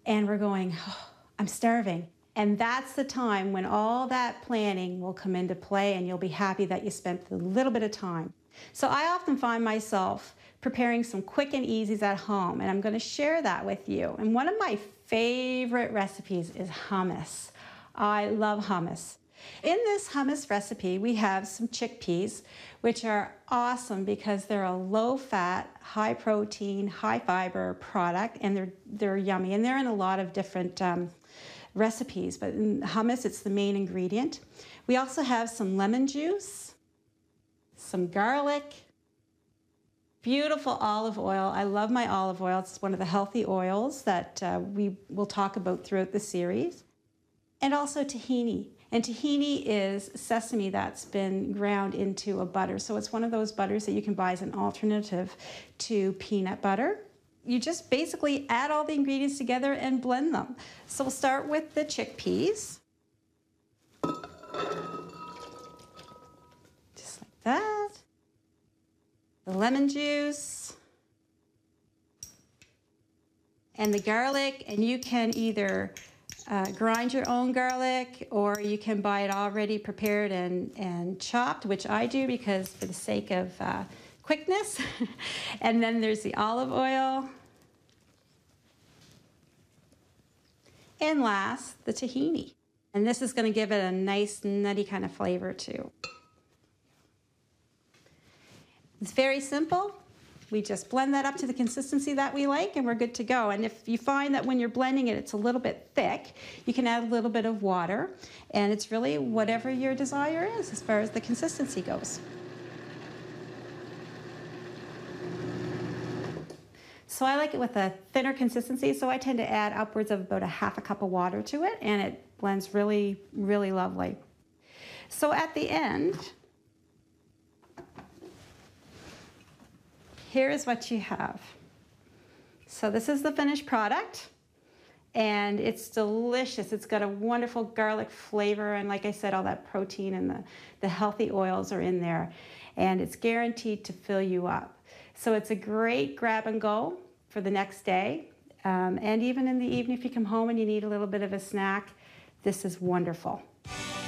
and we're going, oh, I'm starving. And that's the time when all that planning will come into play and you'll be happy that you spent a little bit of time. So I often find myself preparing some quick and easies at home, and I'm going to share that with you. And one of my favorite recipes is hummus. I love hummus. In this hummus recipe, we have some chickpeas, which are awesome because they're a low-fat, high-protein, high-fiber product, and they're yummy. And they're in a lot of different recipes, but in hummus, it's the main ingredient. We also have some lemon juice, some garlic, beautiful olive oil. I love my olive oil. It's one of the healthy oils that we will talk about throughout the series. And also tahini. And tahini is sesame that's been ground into a butter. So it's one of those butters that you can buy as an alternative to peanut butter. You just basically add all the ingredients together and blend them. So we'll start with the chickpeas. Just like that. The lemon juice. And the garlic, and you can either grind your own garlic, or you can buy it already prepared and chopped, which I do because for the sake of quickness. And then there's the olive oil. And last, the tahini. And this is going to give it a nice nutty kind of flavor too. It's very simple. We just blend that up to the consistency that we like and we're good to go. And if you find that when you're blending it, it's a little bit thick, you can add a little bit of water. And it's really whatever your desire is as far as the consistency goes. So I like it with a thinner consistency, so I tend to add upwards of about a half a cup of water to it, and it blends really, really lovely. So at the end, here is what you have. So this is the finished product, and it's delicious. It's got a wonderful garlic flavor, and like I said, all that protein and the healthy oils are in there, and it's guaranteed to fill you up. So it's a great grab and go for the next day, and even in the evening if you come home and you need a little bit of a snack, this is wonderful.